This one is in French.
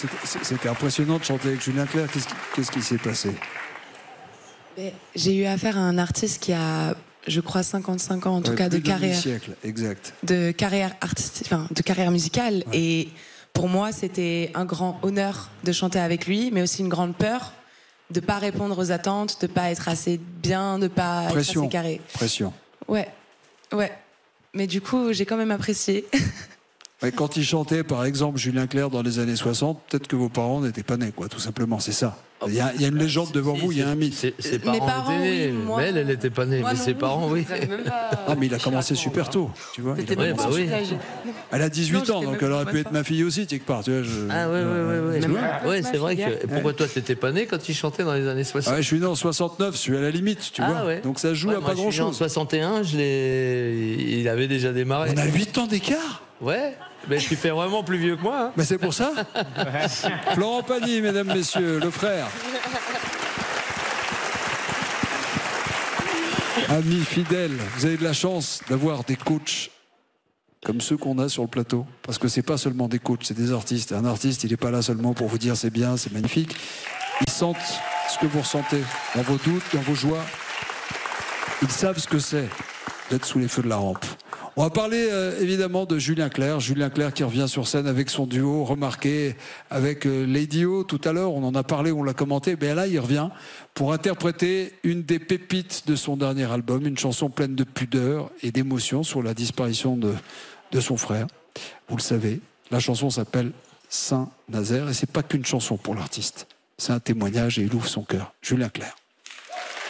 C'était impressionnant de chanter avec Julien Clerc. Qu'est-ce qui s'est passé? J'ai eu affaire à un artiste qui a, je crois, 55 ans en tout cas de carrière. Siècle, exact. De carrière artistique, enfin, de carrière musicale. Ouais. Et pour moi, c'était un grand honneur de chanter avec lui, mais aussi une grande peur de pas répondre aux attentes, de pas être assez bien, de pas être assez carré. Pression. Ouais. Mais du coup, j'ai quand même apprécié. Ouais, quand il chantait, par exemple, Julien Clerc dans les années 60, peut-être que vos parents n'étaient pas nés, quoi, tout simplement, c'est ça. Il y a une légende devant vous, il y a un mythe. Ses parents étaient nés, oui, moi, mais elle n'était pas née. Mais ses parents, oui. Ah, mais il a commencé super tôt, tu vois. Oui. Elle a 18 ans, donc elle aurait pu être ma fille aussi, quelque part. Tu vois, Ah oui, c'est vrai que... Pourquoi toi, t'étais pas né quand il chantait dans les années 60? Ouais, je suis né en 69, je suis à la limite, tu vois. Ouais. Donc ça joue à pas grand-chose. Je suis né en 61, il avait déjà démarré. On a 8 ans d'écart? Ouais, mais tu fais vraiment plus vieux que moi. Hein. Mais c'est pour ça. Florent Pagny, mesdames, messieurs, le frère. Amis fidèles, vous avez de la chance d'avoir des coachs comme ceux qu'on a sur le plateau. Parce que c'est pas seulement des coachs, c'est des artistes. Un artiste, il n'est pas là seulement pour vous dire c'est bien, c'est magnifique. Ils sentent ce que vous ressentez dans vos doutes, dans vos joies. Ils savent ce que c'est d'être sous les feux de la rampe. On va parler évidemment de Julien Clerc. Julien Clerc qui revient sur scène avec son duo remarqué avec Lady O. Tout à l'heure, on en a parlé, on l'a commenté. Ben là, il revient pour interpréter une des pépites de son dernier album, une chanson pleine de pudeur et d'émotion sur la disparition de son frère. Vous le savez, la chanson s'appelle Saint-Nazaire et c'est pas qu'une chanson pour l'artiste. C'est un témoignage et il ouvre son cœur. Julien Clerc.